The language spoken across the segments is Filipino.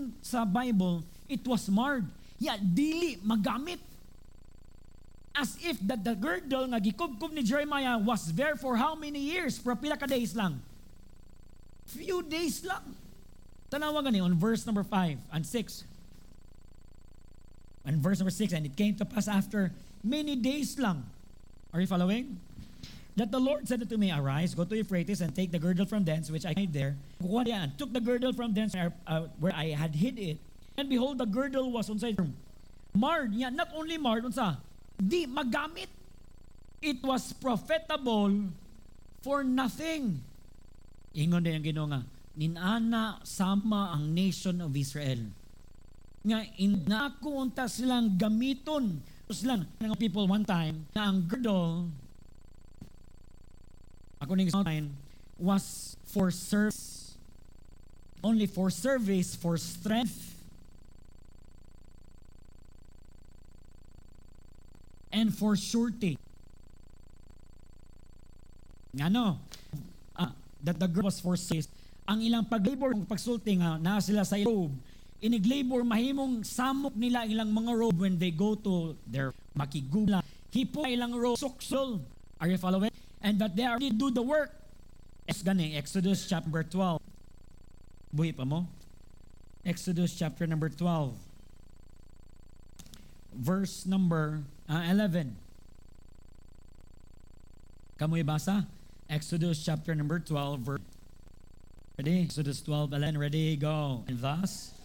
gikan sa Bible, it was marred. Dili magamit. As if that the girdle nga gikubkob ni Jeremiah was there for how many years? For pila ka days lang? Few days lang. Tanawa gani on verse number 5 and 6. And verse number 6, and it came to pass after many days lang. Are you following? That the Lord said unto me, arise, go to Euphrates, and take the girdle from thence, which I hid there. And took the girdle from thence where I had hid it. And behold, the girdle was on side marred. Not only marred, di magamit. It was profitable for nothing. Ingon din ang Ginoo nga, ninana sama ang nation of Israel. Nga inako unta silang gamiton. Silang ng people one time na ang girdle according to sign was for service, only for service, for strength, and for surety. Ano? That the girdle was for service. Ang ilang paglabor, pagsulti nga, na sila sa robe, iniglabor, mahimong samok nila ilang mga robe when they go to their makigula. Hipo ilang robe, suksol. Are you following? And that they already do the work. Exodus chapter 12. Buhi pa mo? Exodus chapter number 12. Verse number 11. Kamu ibasa? Exodus chapter number 12. Verse. Ready? Exodus 12:11. Ready? Go. And thus,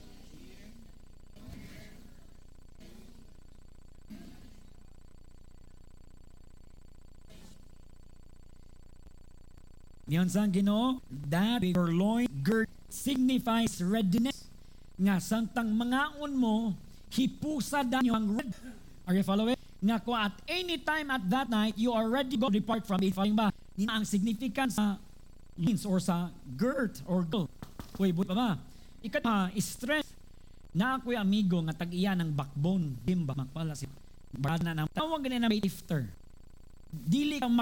niyon sang Ginoo, that your loin girt signifies readiness. Nga santang mangaon mo, hipusad ang red. Are you following? Nga ko at any time at that night, you are ready to depart from it. Ba? Nina ang significance sa lins or sa girt or girdle. Uy, buti pa ba? Strength. Na ako'y amigo nga tag-iya ng backbone. Dimba, magpala si Brad na ng tawag ganyan na lifter. Dili kang